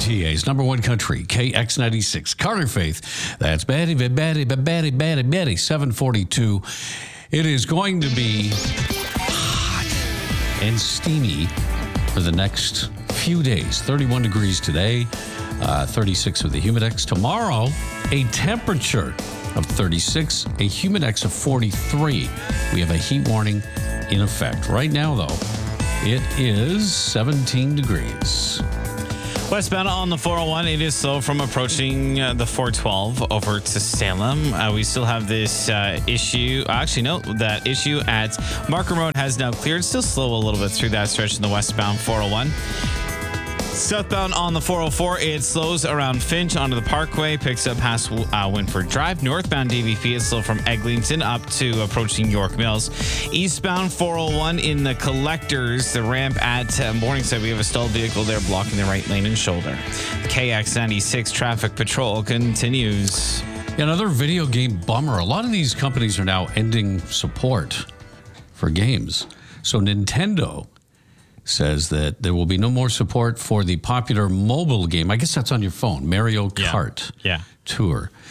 WMTA's number one country, KX96. Carter Faith. That's Betty, 742. It is going to be hot and steamy for the next few days. 31 degrees today, 36 with the Humidex. Tomorrow, a temperature of 36, a Humidex of 43. We have a heat warning in effect. Right now, though, it is 17 degrees. Westbound on the 401, it is slow from approaching the 412 over to Salem. We still have this issue. Actually, no, that issue at Markham Road has now cleared. Still slow a little bit through that stretch in the westbound 401. Southbound on the 404, it slows around Finch onto the Parkway, picks up past Winford Drive. Northbound DVP is slow from Eglinton up to approaching York Mills. Eastbound 401 in the Collectors, the ramp at Morningside, we have a stalled vehicle there blocking the right lane and shoulder. KX96 traffic patrol continues. Another video game bummer. A lot of these companies are now ending support for games. So Nintendo says that there will be no more support for the popular mobile game. I guess that's on your phone, Mario Kart Tour.